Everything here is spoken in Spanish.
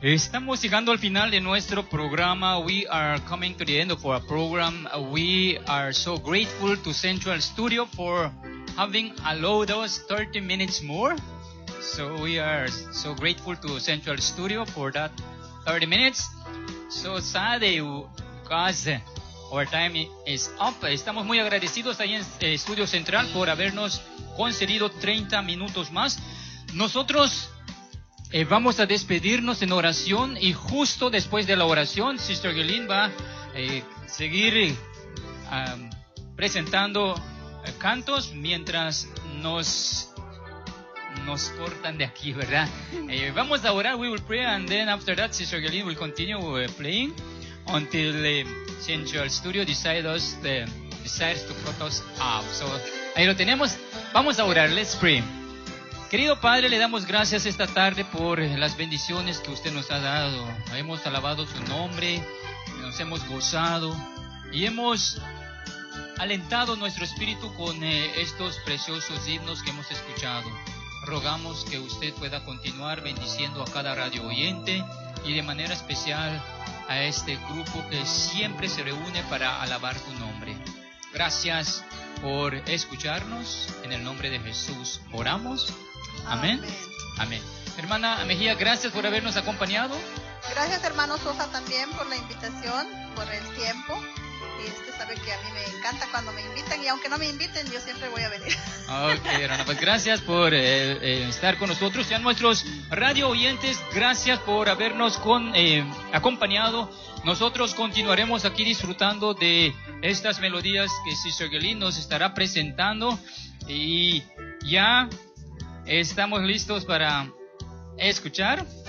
Estamos llegando al final de nuestro programa. We are coming to the end of our program. We are so grateful to Central Studio for having allowed us 30 minutes more. So we are so grateful to Central Studio for that 30 minutes. So sad because our time is up. Estamos muy agradecidos ahí en Estudio Central por habernos concedido 30 minutos más. Nosotros vamos a despedirnos en oración y justo después de la oración, Sister Gelin va a seguir presentando cantos mientras nos cortan de aquí, ¿verdad? Vamos a orar, we will pray, and then after that, Sister Gelin will continue playing until Central Studio decides to cut us off. So, ahí lo tenemos. Vamos a orar, let's pray. Querido Padre, le damos gracias esta tarde por las bendiciones que usted nos ha dado. Hemos alabado su nombre, nos hemos gozado y hemos alentado nuestro espíritu con estos preciosos himnos que hemos escuchado. Rogamos que usted pueda continuar bendiciendo a cada radio oyente y de manera especial a este grupo que siempre se reúne para alabar tu nombre. Gracias por escucharnos. En el nombre de Jesús oramos. Amén. Amén. Hermana Mejía, gracias por habernos acompañado. Gracias, hermano Sosa, también por la invitación, por el tiempo. Y usted sabe que a mí me encanta cuando me invitan, y aunque no me inviten, yo siempre voy a venir. Ok, hermana, pues gracias por estar con nosotros. Y a nuestros radio oyentes, gracias por habernos acompañado. Nosotros continuaremos aquí disfrutando de estas melodías que Sister Gelin nos estará presentando. Y ya estamos listos para escuchar.